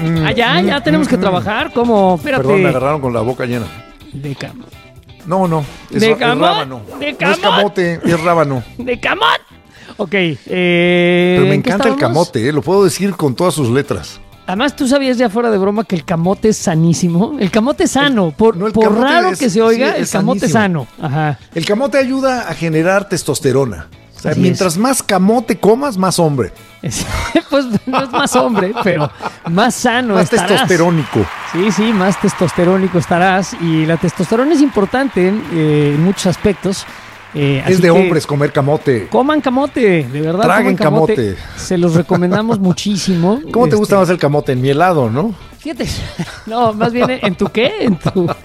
Ya tenemos que trabajar. ¿Cómo? Espérate. Perdón, me agarraron con la boca llena. De camote. No, es rábano. ¿De No camot? es camote, es rábano. De camot. Ok. Pero me encanta el camote, lo puedo decir con todas sus letras. Además, tú sabías ya fuera de broma que el camote es sanísimo. El camote es sano. Por raro que se oiga, el camote es sano. Ajá. El camote ayuda a generar testosterona. O sea, Así mientras más camote comas, más hombre. Pues no es más hombre, pero más sano Más estarás. testosterónico. Sí, más testosterónico estarás. Y la testosterona es importante en muchos aspectos. Es de hombres comer camote. Coman camote, de verdad. Traguen coman camote. Se los recomendamos muchísimo. ¿Cómo te gusta más el camote? En mi helado, ¿no? Fíjate. No, más bien, ¿en tu qué? En tu... No.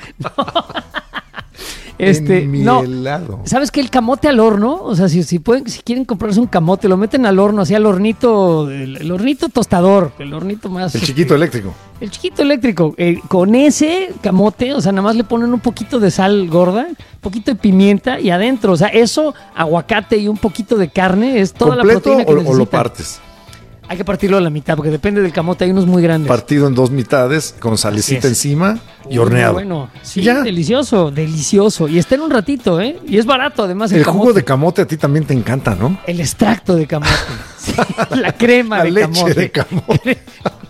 En mi helado. ¿Sabes qué? El camote al horno, o sea, si quieren comprarse un camote, lo meten al horno, así al hornito, el hornito tostador, el hornito más... El chiquito eléctrico. El chiquito eléctrico. Con ese camote, o sea, nada más le ponen un poquito de sal gorda, un poquito de pimienta y adentro, o sea, eso, aguacate y un poquito de carne, es toda la proteína que necesitan. ¿O lo partes? Hay que partirlo a la mitad, porque depende del camote, hay unos muy grandes. Partido en 2 mitades, con salecita encima y horneado. Bueno, sí, ¿ya? Delicioso. Y está en un ratito, ¿eh? Y es barato, además, el camote. Jugo de camote a ti también te encanta, ¿no? El extracto de camote. Sí, la crema de camote. La leche de camote.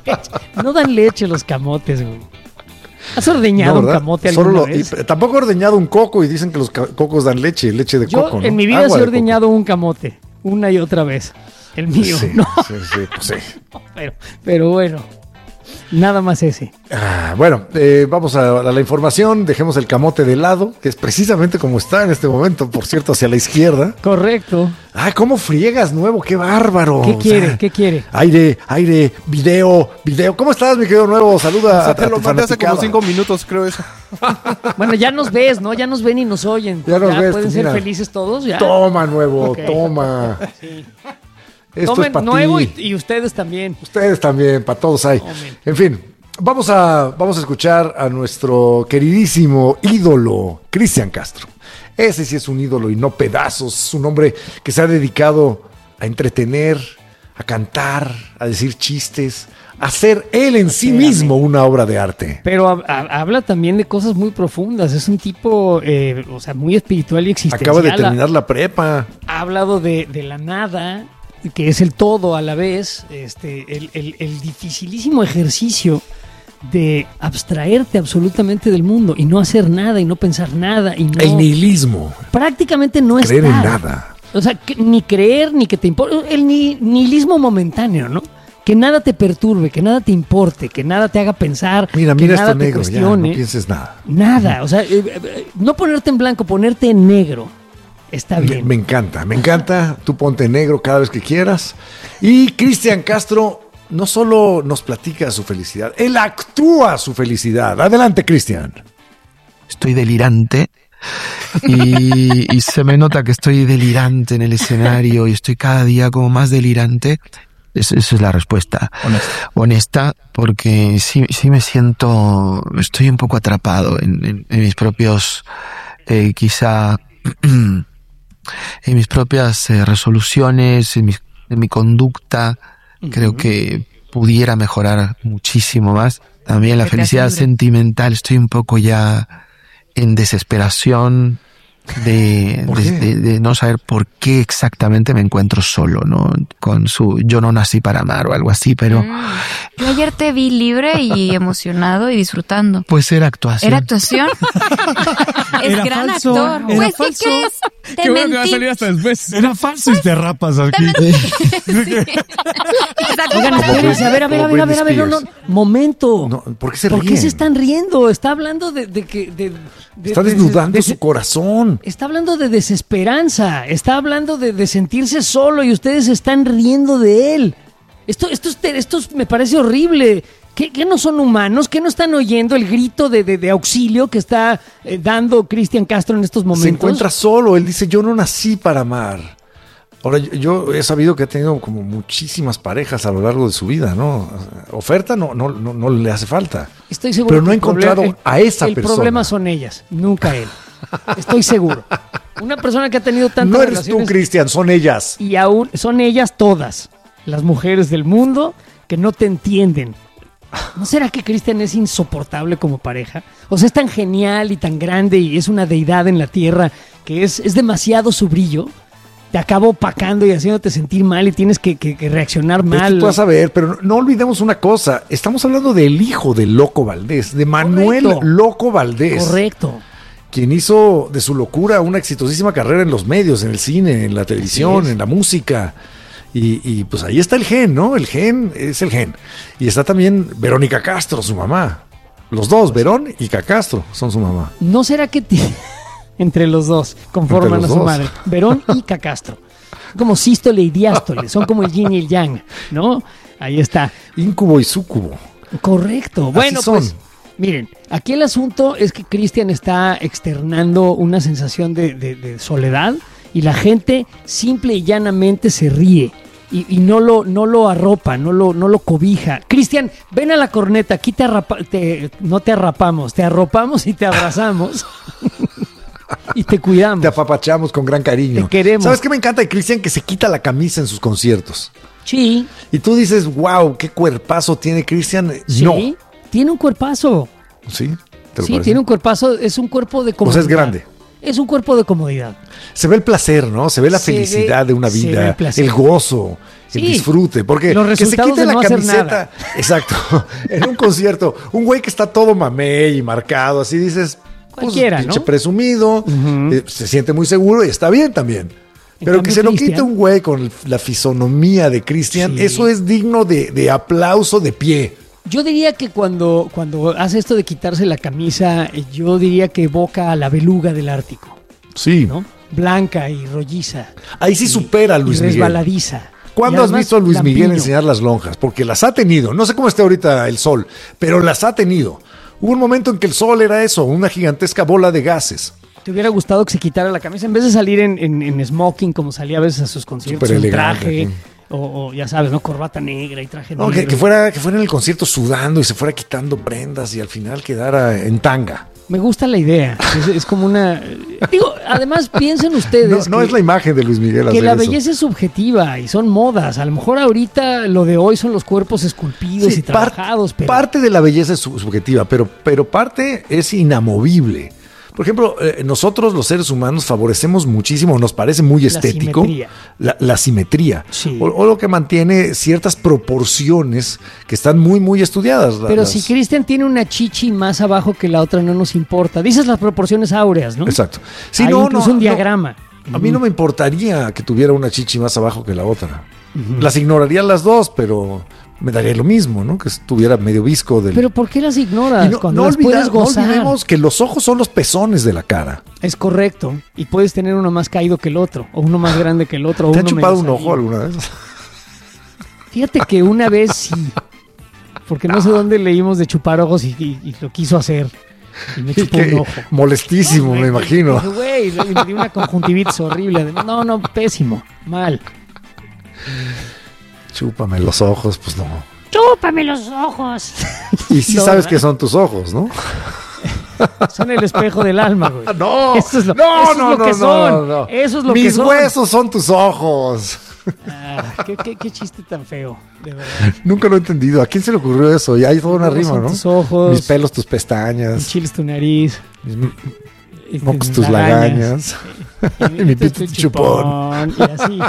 No dan leche los camotes, güey. ¿Has ordeñado un camote alguna vez? Tampoco he ordeñado un coco y dicen que los cocos dan leche de coco, ¿no? En mi vida sí he ordeñado un camote, una y otra vez. El mío, sí, ¿no? Sí. Pero bueno, nada más ese. Bueno, vamos a la información. Dejemos el camote de lado, que es precisamente como está en este momento, por cierto, hacia la izquierda. Correcto. ¿Cómo friegas nuevo? ¡Qué bárbaro! ¿Qué quiere? Aire, video. ¿Cómo estás, mi querido nuevo? Saluda a te lo tu mandé hace fanaticada. como 5 minutos, creo eso. Bueno, ya nos ves, ¿no? Ya nos ven y nos oyen. Ya nos ves, pueden ser mira. felices todos, ¿ya? Toma, nuevo, Okay. Toma. Sí. Esto Tomen es para nuevo ti. y ustedes también. Ustedes también, para todos hay. En fin, vamos a escuchar a nuestro queridísimo ídolo, Cristian Castro. Ese sí es un ídolo y no pedazos. Es un hombre que se ha dedicado a entretener, a cantar, a decir chistes, a ser él en sí mismo una obra de arte. Pero habla también de cosas muy profundas. Es un tipo, o sea, muy espiritual y existencial. Acaba de terminar la prepa. Ha hablado de la nada, que es el todo a la vez, el dificilísimo ejercicio de abstraerte absolutamente del mundo y no hacer nada y no pensar nada y no, el nihilismo, prácticamente no creer estar. en nada, o sea, ni creer ni que te importe, el nihilismo momentáneo, ¿no? Que nada te perturbe, que nada te importe, que nada te haga pensar, mira que nada esto te negro, cuestione. ya, no pienses nada, o sea, no ponerte en blanco, ponerte en negro. Está bien. Me encanta. Tú ponte en negro cada vez que quieras. Y Cristian Castro no solo nos platica su felicidad, él actúa su felicidad. Adelante, Cristian. Estoy delirante y se me nota que estoy delirante en el escenario y estoy cada día como más delirante. Esa es la respuesta. Honesta, porque sí me siento, estoy un poco atrapado en mis propios, quizá... en mis propias resoluciones, en mi conducta. Creo que pudiera mejorar muchísimo más. También la felicidad sentimental, estoy un poco ya en desesperación de no saber por qué exactamente me encuentro solo, ¿no? Con su yo no nací para amar o algo así, pero... Yo ayer te vi libre y emocionado y disfrutando. Pues era actuación. ¿Era actuación? Es era gran falso, actor. era Pues, falso. ¿qué crees? Te Qué bueno que va a mentí. salir hasta después. Era falso y te rapas aquí. Oigan, espérense, a ver, no, momento. No, ¿por qué se ¿Por ríen? qué se están riendo? Está hablando de que... Está desnudando su corazón. Está hablando de desesperanza, está hablando de sentirse solo y ustedes están riendo de él. Esto me parece horrible. ¿Qué no son humanos? ¿Qué no están oyendo el grito de auxilio que está dando Cristian Castro en estos momentos? Se encuentra solo, él dice, yo no nací para amar. Ahora, yo he sabido que ha tenido como muchísimas parejas a lo largo de su vida, ¿no? Oferta no le hace falta. Estoy seguro. Pero no ha encontrado a esa persona. El problema son ellas, nunca él. Estoy seguro. Una persona que ha tenido tantas No eres relaciones... tú, Cristian, son ellas. Y aún son ellas todas, las mujeres del mundo, que no te entienden. ¿No será que Cristian es insoportable como pareja? O sea, es tan genial y tan grande y es una deidad en la tierra que es demasiado su brillo. Te acaba opacando y haciéndote sentir mal y tienes que reaccionar Es que mal. tú vas a ver, pero no olvidemos una cosa. Estamos hablando del hijo de Loco Valdés, de Manuel Correcto. Loco Valdés. Correcto. Quien hizo de su locura una exitosísima carrera en los medios, en el cine, en la televisión, es. en la música. Y pues ahí está el gen, ¿no? El gen es el gen. Y está también Verónica Castro, su mamá. Los dos, Verón y Castro, son su mamá. ¿No será que entre los dos conforman Entre los a su dos. madre? Verón y Castro. Como sístole y diástole. Son como el yin y el yang, ¿no? Ahí está. Íncubo y súcubo. Correcto. Bueno, son. pues miren, aquí el asunto es que Cristian está externando una sensación de soledad y la gente simple y llanamente se ríe y no lo arropa, no lo cobija. Cristian, ven a la corneta, aquí no te arrapamos, te arropamos y te abrazamos y te cuidamos. Te apapachamos con gran cariño. Te queremos. ¿Sabes qué me encanta de Cristian? Que se quita la camisa en sus conciertos. Sí, Y tú dices, wow, qué cuerpazo tiene Cristian. sí, No. tiene un cuerpazo. ¿Sí? ¿Te lo Sí, parece? tiene un cuerpazo, es un cuerpo de O comodidad. sea, es grande. Es un cuerpo de comodidad. Se ve el placer, ¿no? Se ve la Se felicidad ve- de una se ve vida, el placer. el gozo, el Sí. disfrute. Porque Los que se resultados quite de la no hacer camiseta. nada. Exacto. En un concierto, un güey que está todo mamey y marcado, así dices, Cualquiera, pinche ¿no? presumido, se siente muy seguro y está bien también. Pero cambio, que se lo quite Cristian- un güey con la fisonomía de Cristian, Sí. eso es digno de aplauso de pie. Yo diría que cuando hace esto de quitarse la camisa, yo diría que evoca a la beluga del Ártico, Sí. ¿no? Blanca y rolliza. Ahí sí supera a Luis y Miguel. resbaladiza. ¿Cuándo Y has además, visto a Luis Miguel lampiño. enseñar las lonjas? Porque las ha tenido. No sé cómo esté ahorita el sol, pero las ha tenido. Hubo un momento en que el sol era eso, una gigantesca bola de gases. ¿Te hubiera gustado que se quitara la camisa en vez de salir en smoking como salía a veces a sus conciertos? Súper en elegante, traje, sí. o ya sabes, ¿no? Corbata negra y traje No, negro. que fuera en el concierto sudando y se fuera quitando prendas y al final quedara en tanga. Me gusta la idea. Es como una... Digo, además piensen ustedes No que- es la imagen de Luis Miguel que hacer la eso. belleza es subjetiva y son modas. A lo mejor ahorita lo de hoy son los cuerpos esculpidos Sí, y trabajados, pero parte de la belleza es subjetiva, pero parte es inamovible. Por ejemplo, nosotros los seres humanos favorecemos muchísimo, nos parece muy estético, simetría. la simetría. Sí. O lo que mantiene ciertas proporciones que están muy, muy estudiadas. pero si Cristian tiene una chichi más abajo que la otra no nos importa. Dices las proporciones áureas, ¿no? Exacto. Sí, Hay incluso un diagrama. A mí no me importaría que tuviera una chichi más abajo que la otra. Las ignoraría las dos, pero me daría lo mismo, ¿no? Que estuviera medio visco del... Pero ¿por qué las ignoras Y cuando las puedes no gozar? olvidemos que los ojos son los pezones de la cara. Es correcto. Y puedes tener uno más caído que el otro, o uno más grande que el otro. o ¿Te ha uno chupado medio un ojo salido. alguna vez? Fíjate que una vez sí. Porque no sé dónde leímos de chupar ojos y lo quiso hacer. Y me chupó Qué un ojo. molestísimo, me imagino. Dije, güey, y me dio una conjuntivitis horrible. No, pésimo. Mal. Chúpame los ojos, pues no. Chúpame los ojos. Y sí No, sabes ¿verdad? que son tus ojos, ¿no? Son el espejo del alma, güey. No, Eso es lo, no, eso es no, lo no, que no, son. no. Eso es lo que Mis son. huesos son tus ojos. Ah, qué chiste tan feo, de verdad. Nunca lo he entendido. ¿A quién se le ocurrió eso? Y hay toda una Mis rima, ojos son ¿no? tus ojos. Mis pelos, tus Mis pestañas. chiles, tu nariz. Mis mocos, tus lagañas. Y mi pito, tu chupón. Y así.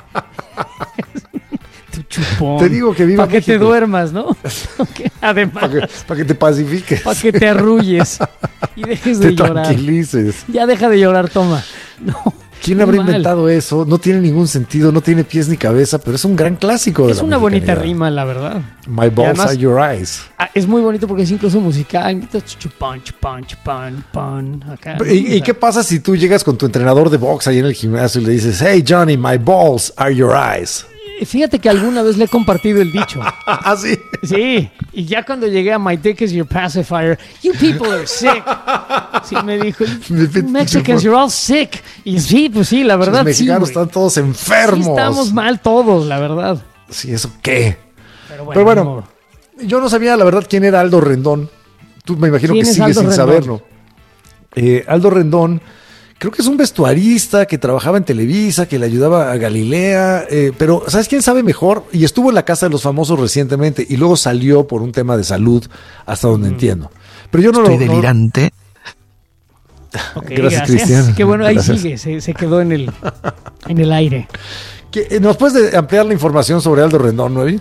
Tu chupón. Te digo que viva Para que te México. duermas, ¿no? Ok, además, Para que te pacifiques. para que te arrulles y dejes de Te llorar. tranquilices. Ya deja de llorar, toma. No. ¿Quién muy habrá mal. inventado eso? No tiene ningún sentido, no tiene pies ni cabeza, pero es un gran clásico de Es la una bonita mexicanidad. rima, la verdad. My balls además- are your eyes. Es muy bonito porque es incluso musical. Chupón, chupón, chupón, pon. Acá. ¿Y qué pasa si tú llegas con tu entrenador de box ahí en el gimnasio y le dices, hey Johnny, my balls are your eyes? Fíjate que alguna vez le he compartido el dicho. Ah, sí. Sí, y ya cuando llegué a My Dick is Your Pacifier, you people are sick. Sí, me dijo, Mi pito Mexicans, you're all sick. Y sí, pues sí, la verdad, Los sí, mexicanos güey. están todos Sí enfermos. estamos mal todos, la verdad. Sí, ¿eso qué? Pero Pero bueno, ni modo. yo no sabía la verdad quién era Aldo Rendón. Tú me imagino que ¿Quién es sigues Aldo sin Rendón? saberlo. Aldo Rendón, creo que es un vestuarista que trabajaba en Televisa, que le ayudaba a Galilea, pero ¿sabes quién sabe mejor? Y estuvo en la Casa de los Famosos recientemente y luego salió por un tema de salud, hasta donde entiendo. Pero yo no Estoy delirante. Okay, Gracias, Cristian. Qué bueno, ahí Gracias. sigue, se quedó en el aire. ¿Nos puedes ampliar la información sobre Aldo Rendón, Nuevi?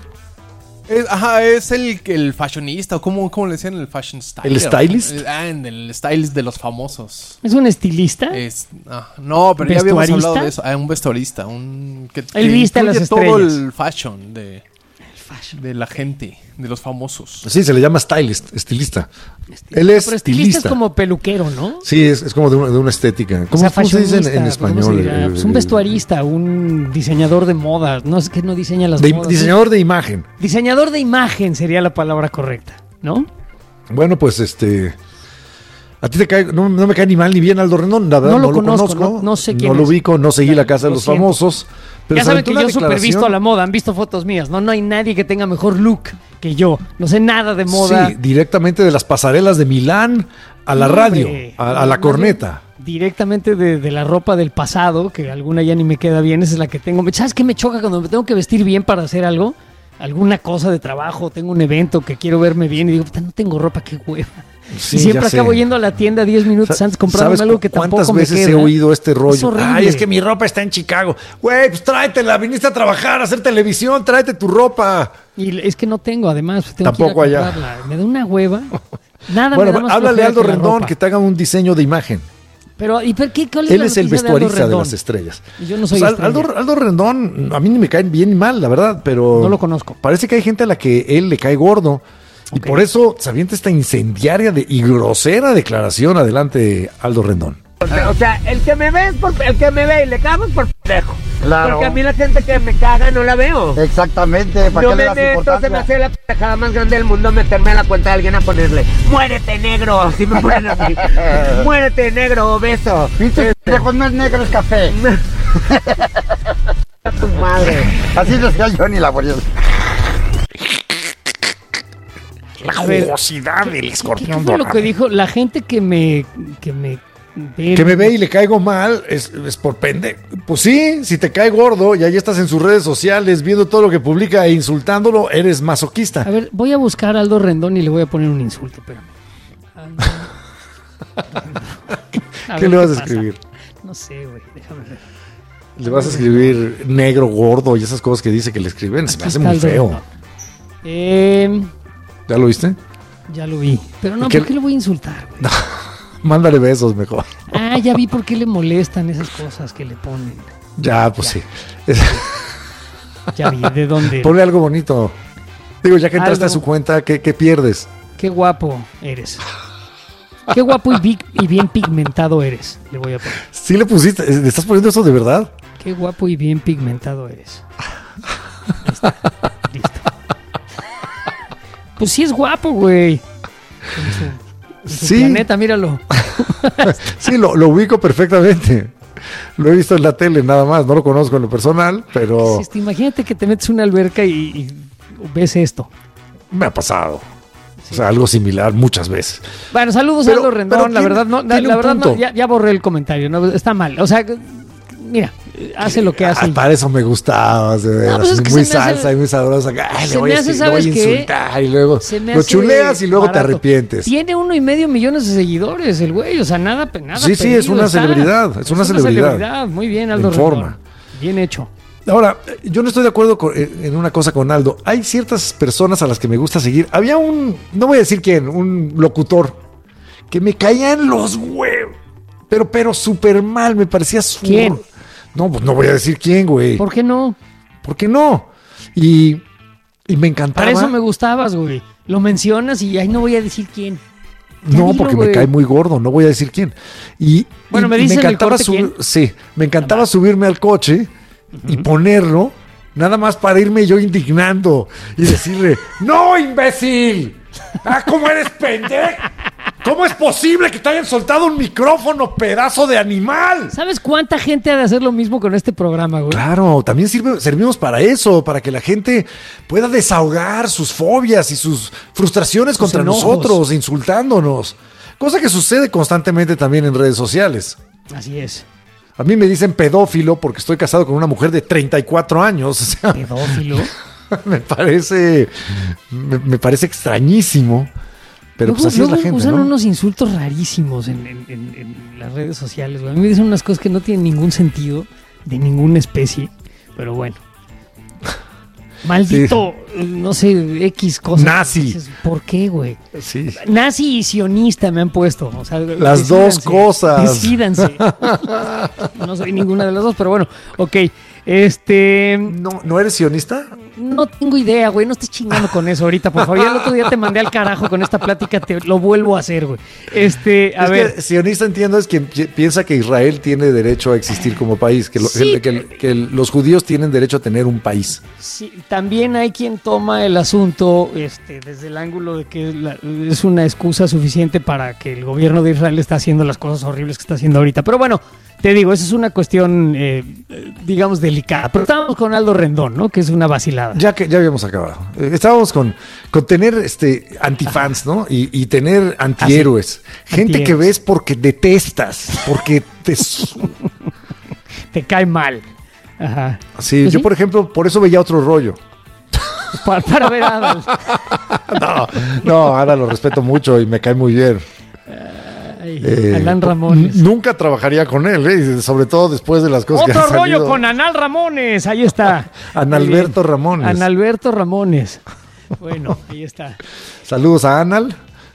Es el fashionista, o ¿cómo le decían? El fashion stylist. ¿El stylist? El stylist de los famosos. ¿Es un estilista? No, pero ya habíamos hablado de ¿Vestuarista? eso. Un vestuarista, que Él viste a las incluye todo estrellas. el fashion de la gente, de los famosos. Sí, se le llama estilista. Él es Pero estilista. es como peluquero, ¿no? Sí, es como de una estética. ¿Cómo, O sea, cómo se dice en fashionista, español? ¿cómo se dirá? Pues un vestuarista, un diseñador de moda. No es que no diseña las modas. Diseñador de imagen. Diseñador de imagen sería la palabra correcta, ¿no? Bueno, pues a ti te cae, no me cae ni mal ni bien Aldo Rendón, la verdad, No no lo lo conozco, conozco, no sé quién no lo es. ubico, no seguí la Casa de Lo los siento. Famosos. Pero Ya se saben aventó que una yo super declaración. visto a la moda, han visto fotos mías, no hay nadie que tenga mejor look que yo. No sé nada de moda. Sí, directamente de las pasarelas de Milán a la No, radio, hombre. a la Más corneta. bien, directamente de la ropa del pasado, que alguna ya ni me queda bien, esa es la que tengo. ¿Sabes qué me choca cuando me tengo que vestir bien para hacer algo? Alguna cosa de trabajo, tengo un evento que quiero verme bien y digo, puta, no tengo ropa, qué hueva. Sí, y siempre ya sé. acabo yendo a la tienda 10 minutos antes comprándome ¿Sabes algo que tampoco cuántas me veces queda? he oído este Es rollo? horrible. Ay, es que mi ropa está en Chicago. Güey, pues tráetela, viniste a trabajar, a hacer televisión, tráete tu ropa. Y es que no tengo, además, pues, tengo Tampoco que ir a allá. comprarla. Me da una hueva. Nada me Bueno, da más háblale a flojera Aldo que la Rendón ropa. que te haga un diseño de imagen. Pero, ¿cuál es Él la es el noticia de Aldo vestuarista de Rendón? las estrellas. Y yo no soy Pues estrella. Aldo Rendón, a mí ni me cae bien ni mal, la verdad, pero... No lo conozco. Parece que hay gente a la que él le cae gordo. Y Ok. por eso se avienta esta incendiaria y grosera declaración adelante Aldo Rendón. O sea, el que me ve y le cago es por pendejo. Claro. Porque a mí la gente que me caga no la veo. Exactamente, ¿para No qué le me das meto, se me importancia? hace la pendejada más grande del mundo meterme a la cuenta de alguien a ponerle ¡muérete, negro! Así me ponen a mí. ¡Muérete, negro, obeso! Pinche pendejo, no es negro, es café. A tu madre. Así decía Johnny Laboriel. La A ver, jugosidad del ¿Qué escorpión fue lo dorado. que dijo la gente que me ve? Que me ve y le caigo mal es por pendejo. Pues sí, si te cae gordo y ahí estás en sus redes sociales viendo todo lo que publica e insultándolo, eres masoquista. A ver, voy a buscar a Aldo Rendón y le voy a poner un insulto, espérame. ¿Qué le vas a escribir? No sé, güey, déjame ver. Le vas a escribir negro, gordo y esas cosas que dice que le escriben. Se me Aquí hace está muy Aldo feo. Rendón. ¿Ya lo viste? Ya lo vi. Pero no, ¿Qué? ¿por qué le voy a insultar, güey? Mándale besos mejor. Ah, ya vi por qué le molestan esas cosas que le ponen. Ya, pues sí. Ya vi, ¿de dónde? Ponle algo bonito. Digo, ya que entraste Algo. a su cuenta, ¿qué pierdes? Qué guapo eres. Qué guapo y bien pigmentado eres. Le voy a poner. Sí le pusiste, ¿le estás poniendo eso de verdad? Qué guapo y bien pigmentado eres. Ahí está. Listo. Pues sí es guapo, güey. En su Sí. planeta, míralo. Sí, lo ubico perfectamente. Lo he visto en la tele nada más, no lo conozco en lo personal, pero Imagínate que te metes en una alberca y ves esto. me ha pasado. O sea, algo similar muchas veces. Bueno, saludos Pero- a Aldo Rendón. pero La verdad, no, tiene la un verdad no, punto. ya borré el comentario. No, está mal. O sea, mira, hace lo que hace. Ay, para eso me gustaba, de veras, pues es que muy se me hace- salsa y muy sabrosa. Ay, se le voy me a hace, decir, le voy a ¿sabes qué? insultar y luego Se me lo hace chuleas y luego te barato. arrepientes. Tiene 1,5 millones de seguidores el güey. O sea, nada Sí, sí, es una celebridad, es una celebridad. Muy bien, Aldo En Rendón. forma. Bien hecho. Ahora, yo no estoy de acuerdo en una cosa con Aldo. Hay ciertas personas a las que me gusta seguir. Había no voy a decir quién, un locutor que me caían los huevos. Pero súper mal, me parecía ¿Quién? No, pues no voy a decir quién, güey. ¿Por qué no? ¿Por qué no? Y me encantaba. Para eso me gustabas, güey. Lo mencionas y ahí no voy a decir quién. Ya No, dilo, porque güey. me cae muy gordo, no voy a decir quién. Bueno, ¿me y dices en el encantaba corte quién? Sí, me encantaba subirme al coche y ponerlo, nada más para irme yo indignando y decirle, ¡no, imbécil! ¡Ah, cómo eres pendejo! ¿Cómo es posible que te hayan soltado un micrófono, pedazo de animal? ¿Sabes cuánta gente ha de hacer lo mismo con este programa, güey? Claro, también servimos para eso, para que la gente pueda desahogar sus fobias y sus frustraciones contra enojos. nosotros, insultándonos. Cosa que sucede constantemente también en redes sociales. Así es. A mí me dicen pedófilo porque estoy casado con una mujer de 34 años. O sea, Pedófilo. me parece extrañísimo. Pero pues así es la gente, usan ¿no? unos insultos rarísimos en las redes sociales, güey. A mí me dicen unas cosas que no tienen ningún sentido de ninguna especie, pero bueno. Maldito, no sé, X cosas. Nazi. Dices, ¿por qué, güey? Sí. Nazi y sionista me han puesto. O sea, Las dos cosas. Decídanse. No soy ninguna de las dos, pero bueno, ok. ¿No eres sionista? No tengo idea, güey. No estés chingando con eso ahorita, por favor. Ya el otro día te mandé al carajo con esta plática. Te lo vuelvo a hacer, güey. A ver. Que sionista, entiendo, es quien piensa que Israel tiene derecho a existir como país, Sí. que los judíos tienen derecho a tener un país. Sí, también hay quien toma el asunto desde el ángulo de que es una excusa suficiente para que el gobierno de Israel está haciendo las cosas horribles que está haciendo ahorita. Pero bueno, te digo, esa es una cuestión, digamos, delicada. Pero estábamos con Aldo Rendón, ¿no? Que es una vacilada. Ya habíamos acabado. Estábamos con tener antifans, ¿no? Y tener antihéroes. Gente que Antihéroes. ves porque detestas, porque Te cae mal. Ajá. Sí, ¿Pues yo sí? por ejemplo, por eso veía Otro Rollo. Para ver a Adal. No, ahora lo respeto mucho y me cae muy bien. Ay, Alan Ramones. Nunca trabajaría con él, y sobre todo después de las cosas que Otro han salido. rollo con Anal Ramones. Ahí está. Analberto Muy bien. Ramones. Analberto Ramones. Bueno, ahí está. Saludos a Anal.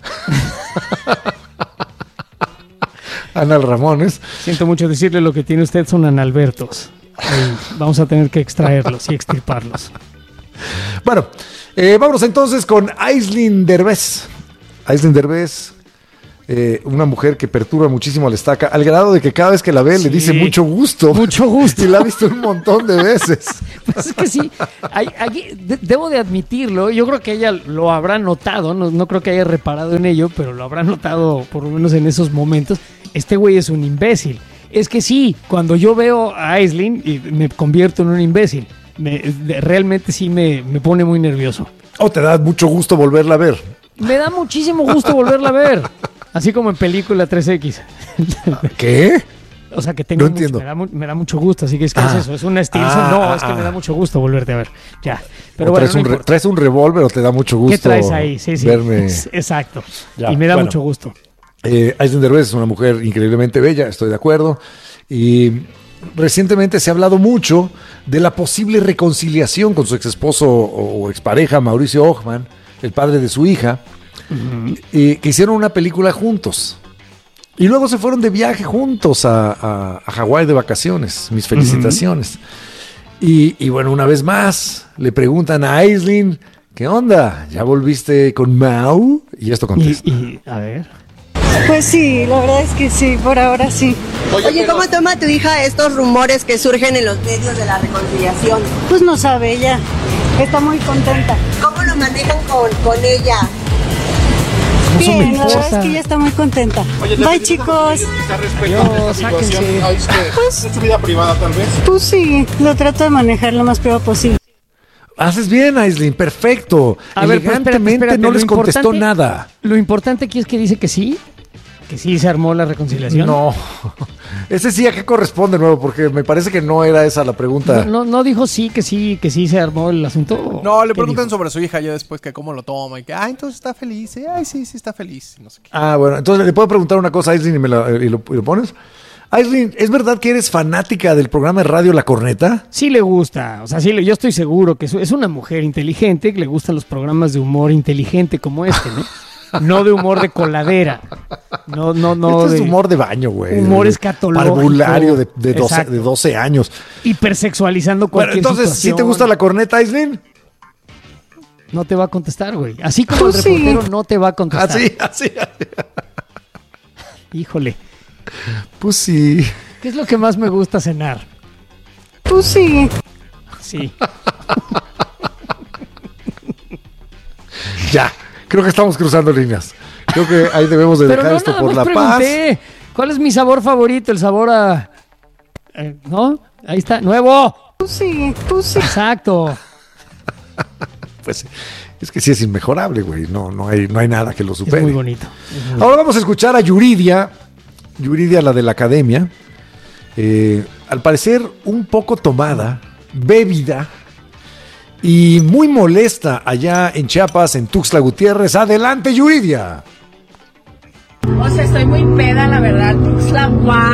Anal Ramones. Siento mucho decirle, lo que tiene usted son analbertos. Ahí, vamos a tener que extraerlos y extirparlos. Bueno, vámonos entonces con Aislinn Derbez. Aislinn Derbez, una mujer que perturba muchísimo a la estaca, al grado de que cada vez que la ve le dice mucho gusto. Mucho gusto. Y la ha visto un montón de veces. Pues es que sí, debo de admitirlo, yo creo que ella lo habrá notado, no creo que haya reparado en ello, pero lo habrá notado por lo menos en esos momentos. Este güey es un imbécil. Es que sí, cuando yo veo a Aislinn y me convierto en un imbécil, realmente sí me pone muy nervioso. O te da mucho gusto volverla a ver. Me da muchísimo gusto volverla a ver, así como en película 3X. ¿Qué? O sea, que tengo No entiendo. me da mucho gusto, así que es que es eso, es una Stilson. Es que me da mucho gusto volverte a ver. Ya. Pero O bueno, traes, no importa. traes un revólver o te da mucho gusto. ¿Qué traes ahí? Sí, sí. Verme. Exacto. Ya, Y me da bueno. mucho gusto. Aislinn Derbez es una mujer increíblemente bella, estoy de acuerdo. Y recientemente se ha hablado mucho de la posible reconciliación con su ex esposo o expareja, Mauricio Ockman, el padre de su hija, que hicieron una película juntos. Y luego se fueron de viaje juntos a Hawái de vacaciones. Mis felicitaciones. Y bueno, una vez más, le preguntan a Aislinn, ¿qué onda? ¿Ya volviste con Mau? Y esto contesta. Y a ver. Pues sí, la verdad es que sí, por ahora sí. Oye, ¿cómo toma tu hija estos rumores que surgen en los medios de la reconciliación? Pues no sabe ella, está muy contenta. ¿Cómo lo manejan con ella? Bien, la verdad es que ella está muy contenta. Bye, chicos. Sáquense. Pues, ¿Es tu vida privada tal vez? pues sí, lo trato de manejar lo más privado posible. Haces bien, Aislinn, perfecto. A ver, pues, espérate, no lo les contestó importante- nada. Lo importante aquí es que dice que sí se armó la reconciliación. No. Ese sí, ¿a qué corresponde, nuevo? Porque me parece que no era esa la pregunta. No dijo que sí se armó el asunto. No, le ¿Qué preguntan dijo? sobre su hija ya después que cómo lo toma y que, entonces está feliz. Ay, sí está feliz. No sé qué. Ah, bueno, entonces le puedo preguntar una cosa a Aislinn y lo pones. Aislinn, ¿es verdad que eres fanática del programa de radio La Corneta? Sí le gusta, o sea, sí, yo estoy seguro que es una mujer inteligente, que le gustan los programas de humor inteligente como este, ¿no? No de humor de coladera. No. Este es humor de baño, güey. Humor escatológico. Parvulario de Exacto. 12 años. Hipersexualizando Bueno, cualquier entonces, ¿sí te situación. gusta La Corneta, Aislinn? No te va a contestar, güey. Así como Pues el sí. reportero no te va a contestar. Así. Híjole. Pues sí. ¿Qué es lo que más me gusta cenar? Pues sí. Sí. Ya. Creo que estamos cruzando líneas. Creo que ahí debemos de Pero dejar no, esto nada por más la paz. pregunté. ¿Cuál es mi sabor favorito? El sabor a... ¿no? Ahí está. ¡Nuevo! Pues sí. Exacto. Pues es que sí es inmejorable, güey. No hay nada que lo supere. Es muy bonito. Ahora vamos a escuchar a Yuridia, la de la academia, al parecer un poco tomada, bébida y muy molesta allá en Chiapas, en Tuxtla Gutiérrez. Adelante, Yuridia. O sea, estoy muy peda, la verdad. Tuxtla,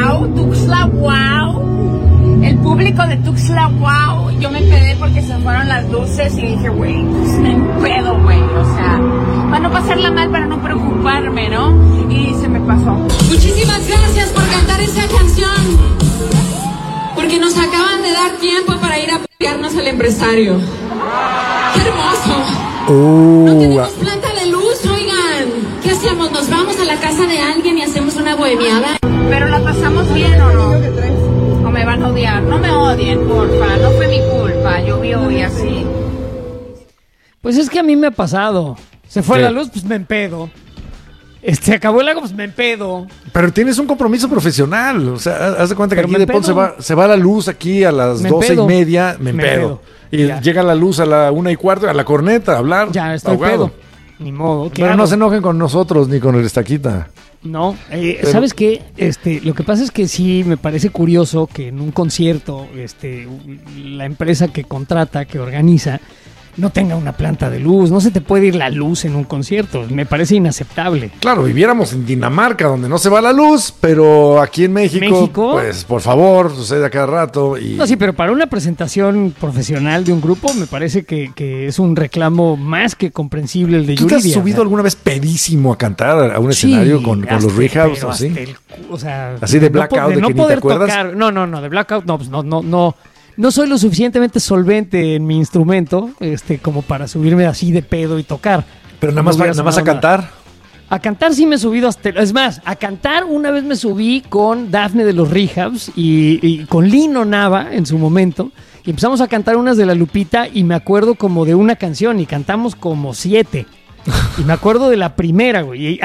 wow. El público de Tuxtla, wow. Yo me pedé porque se fueron las luces y dije, güey, pues me pedo, güey. O sea, para no pasarla mal, para no preocuparme, ¿no? Y se me pasó. Muchísimas gracias por cantar esta canción. Porque nos acaban de dar tiempo para ir a pelearnos al empresario. ¡Qué hermoso! No tenemos planta de luz, oigan. ¿Qué hacemos? ¿Nos vamos a la casa de alguien y hacemos una bohemiada? Pero la pasamos bien, ¿o no? O me van a odiar. No me odien, porfa. No fue mi culpa. Llovió y así. Pues es que a mí me ha pasado. Se fue la luz, pues me empedo. Acabó el agua, pues me empedo. Pero tienes un compromiso profesional. O sea, haz de cuenta que aquí de pronto se va la luz aquí a las 12:30. Me empedo. Y ya llega la luz a la 1:15, a la corneta, a hablar. Ya estoy pedo. Ni modo, claro. Pero no se enojen con nosotros ni con el Estaquita. No, ¿sabes qué? Lo que pasa es que sí me parece curioso que en un concierto, la empresa que contrata, que organiza, no tenga una planta de luz. No se te puede ir la luz en un concierto. Me parece inaceptable. Claro, viviéramos en Dinamarca, donde no se va la luz, pero aquí en México, pues por favor, sucede a cada rato. No, sí, pero para una presentación profesional de un grupo, me parece que es un reclamo más que comprensible el de Yuridia. ¿Tú te has subido alguna vez pedísimo a cantar a un escenario con los Rehabs o así? Así de Blackout, de que ni te acuerdas. Tocar. No, de Blackout, no. No soy lo suficientemente solvente en mi instrumento como para subirme así de pedo y tocar. Pero nada más a cantar. A cantar sí me he subido hasta... Es más, a cantar una vez me subí con Dafne de los Rehabs y con Lino Nava en su momento. Y empezamos a cantar unas de La Lupita y me acuerdo como de una canción y cantamos como 7. Y me acuerdo de la primera, güey.